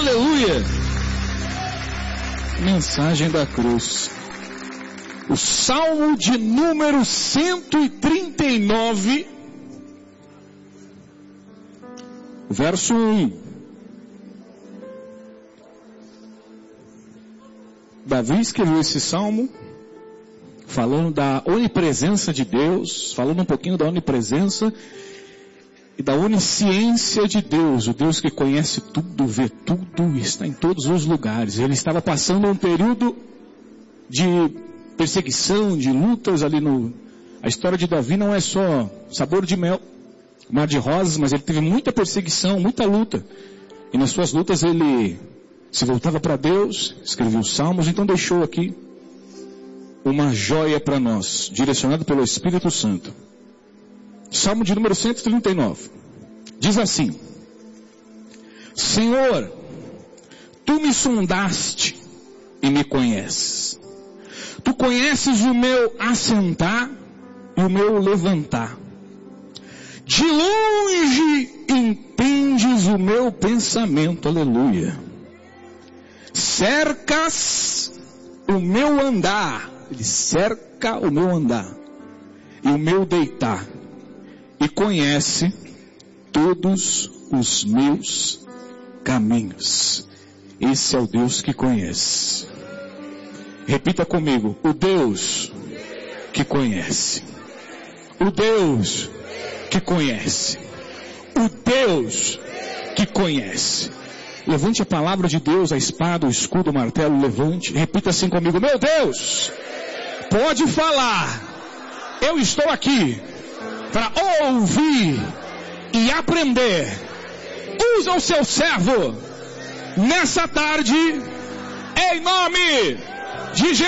Aleluia! Mensagem da cruz. O Salmo de número 139, verso 1. Davi escreveu esse salmo falando da onipresença de Deus, falando um pouquinho da onipresença e da onisciência de Deus, o Deus que conhece tudo, vê tudo, está em todos os lugares. Ele estava passando um período de perseguição, de lutas ali A história de Davi não é só sabor de mel, mar de rosas, mas ele teve muita perseguição, muita luta. E nas suas lutas ele se voltava para Deus, escreveu os salmos, então deixou aqui uma joia para nós, direcionado pelo Espírito Santo. Salmo de número 139. Diz assim: Senhor, Tu me sondaste e me conheces. Tu conheces o meu assentar e o meu levantar. De longe entendes o meu pensamento. Aleluia. Cercas o meu andar. Ele cerca o meu andar e o meu deitar. E conhece todos os meus caminhos. Esse é o Deus que conhece. Repita comigo: o Deus que conhece. O Deus que conhece. O Deus que conhece. Levante a palavra de Deus, a espada, o escudo, o martelo, levante. Repita assim comigo: meu Deus, pode falar. Eu estou aqui para ouvir e aprender. Usa o seu servo nessa tarde, em nome de Jesus.